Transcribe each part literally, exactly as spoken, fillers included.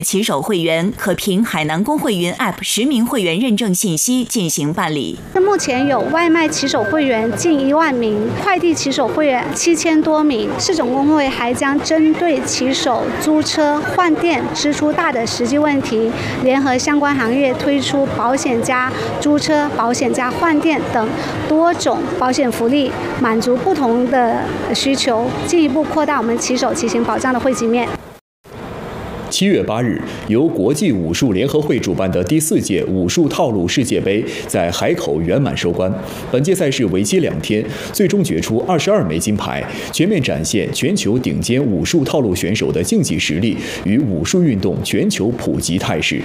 骑手会员可凭海南公会云 App 实名会员认证信息进行办理。 目前有外卖骑手会员近一万名，快递骑手会员七千多名。市总工会还将针对骑手租车、换电支出大的实际问题，联合相关行业推出保险加租车、保险加换电等多种保险福利，满足不同的需求，进一步扩大我们骑手骑行保障的惠及面。 七月八日，由国际武术联合会主办的第四届武术套路世界杯在海口圆满收官。本届赛事为期两天，最终决出二十二枚金牌，全面展现全球顶尖武术套路选手的竞技实力与武术运动全球普及态势。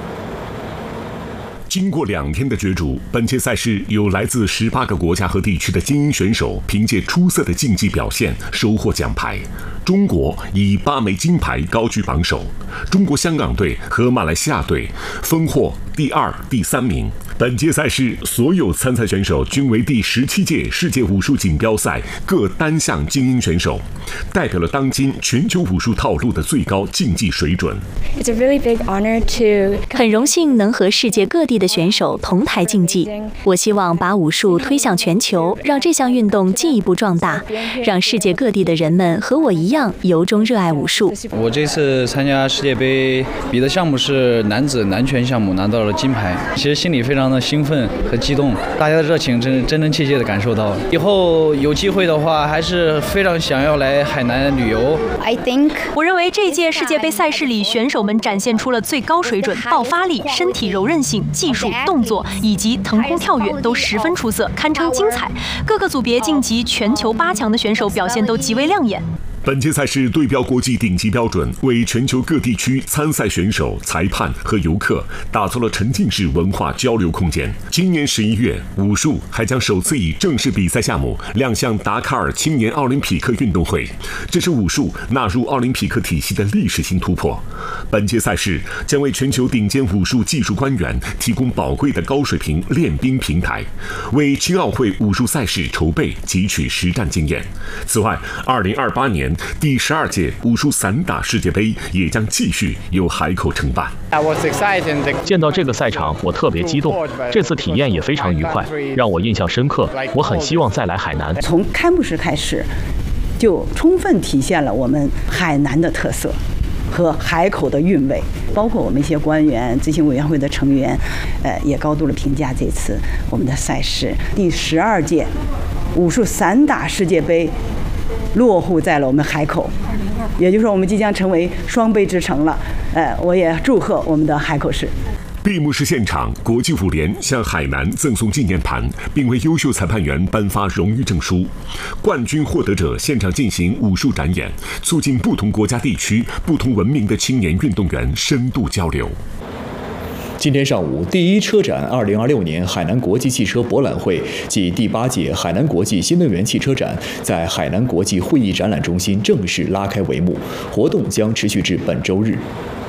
经过两天的角逐，本届赛事有来自十八个国家和地区的精英选手凭借出色的竞技表现收获奖牌。中国以八枚金牌高居榜首，中国香港队和马来西亚队分获第二、第三名。本届赛事所有参赛选手均为第十七届世界武术锦标赛各单项精英选手，代表了当今全球武术套路的最高竞技水准。 It's a really big honor to 很荣幸能和世界各地的选手同台竞技。我希望把武术推向全球，让这项运动进一步壮大，让世界各地的人们和我一样由衷热爱武术。 我这次参加世界杯比的项目是男子男拳项目，拿到了金牌，其实心里非常的兴奋和激动，大家的热情真真真切切的感受到了。以后有机会的话，还是非常想要来海南旅游。 I think 我认为这届世界杯赛事里，选手们展现出了最高水准，爆发力、身体柔韧性、技术、动作以及腾空跳跃都十分出色，堪称精彩。各个组别晋级全球八强的选手表现都极为亮眼。 本届赛事对标国际顶级标准，为全球各地区参赛选手、裁判和游客打造了沉浸式文化交流空间。今年十一月，武术还将首次以正式比赛项目亮相达喀尔青年奥林匹克运动会，这是武术纳入奥林匹克体系的历史性突破。本届赛事将为全球顶尖武术技术官员提供宝贵的高水平练兵平台，为青奥会武术赛事筹备汲取实战经验。此外，二零二八年第十二届武术散打世界杯也将继续由海口承办。 见到这个赛场，我特别激动，这次体验也非常愉快，让我印象深刻。我很希望再来海南。 从开幕式开始，就充分体现了我们海南的特色和海口的韵味，包括我们一些官员、执行委员会的成员，呃，也高度的评价这次我们的赛事。第十二届武术散打世界杯落户在了我们海口，也就是说我们即将成为双杯之城了。呃，我也祝贺我们的海口市。 闭幕式现场，国际武联向海南赠送纪念盘，并为优秀裁判员颁发荣誉证书。冠军获得者现场进行武术展演，促进不同国家地区、不同文明的青年运动员深度交流。 今天上午，第一车展二零二六年海南国际汽车博览会暨第八届海南国际新能源汽车展在海南国际会议展览中心正式拉开帷幕，活动将持续至本周日。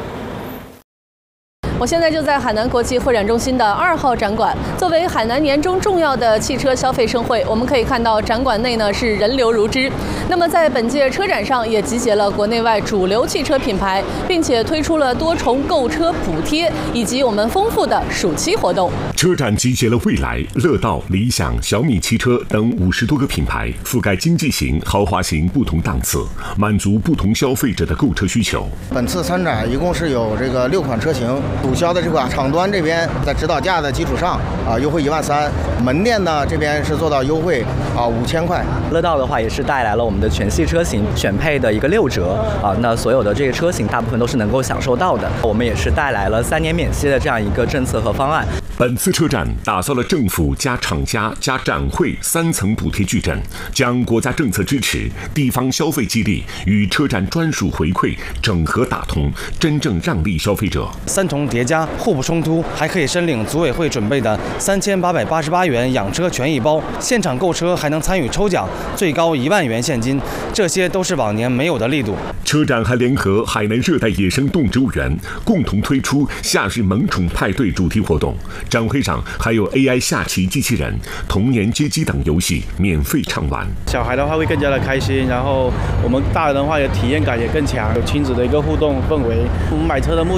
我现在就在海南国际会展中心的二号展馆。作为海南年中重要的汽车消费盛会，我们可以看到展馆内呢是人流如织。那么在本届车展上，也集结了国内外主流汽车品牌，并且推出了多重购车补贴以及我们丰富的暑期活动。 车展集结了蔚来、乐道、理想、小米汽车等五十多个品牌，覆盖经济型、豪华型不同档次，满足不同消费者的购车需求。 本次参展一共是有这个六款车型。主销的这款厂端这边在指导价的基础上啊优惠一万三，门店呢这边是做到优惠啊五千块。 乐道的话也是带来了我们的全系车型选配的一个六折啊，那所有的这个车型大部分都是能够享受到的。我们也是带来了三年免息的这样一个政策和方案。 本次车展打造了政府加厂家加展会三层补贴矩阵，将国家政策支持、地方消费激励与车展专属回馈整合打通，真正让利消费者。 三重叠加，互不冲突，还可以申领组委会准备的三千八百八十八元养车权益包，现场购车还能参与抽奖，最高一万元现金，这些都是往年没有的力度。 车展还联合海南热带野生动植物园，共同推出夏日萌宠派对主题活动。展会上还有 A I 下棋机器人、童年街机等游戏免费畅玩。 小孩的话会更加的开心，然后我们大人的话也体验感也更强，有亲子的一个互动氛围。我们买车的目